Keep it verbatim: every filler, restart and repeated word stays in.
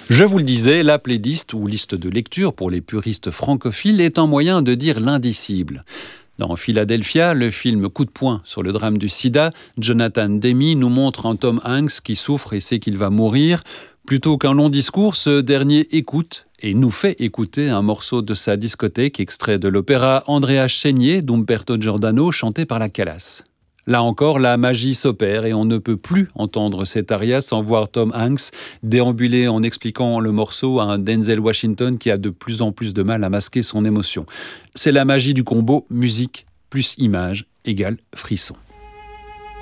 Je vous le disais, la playlist ou liste de lecture pour les puristes francophiles est un moyen de dire l'indicible. Dans Philadelphia, le film Coup de poing sur le drame du sida, Jonathan Demme nous montre un Tom Hanks qui souffre et sait qu'il va mourir. Plutôt qu'un long discours, ce dernier écoute et nous fait écouter un morceau de sa discothèque, extrait de l'opéra Andrea Chénier d'Umberto Giordano, chanté par la Calas. Là encore, la magie s'opère et on ne peut plus entendre cet aria sans voir Tom Hanks déambuler en expliquant le morceau à un Denzel Washington qui a de plus en plus de mal à masquer son émotion. C'est la magie du combo musique plus image égale frisson.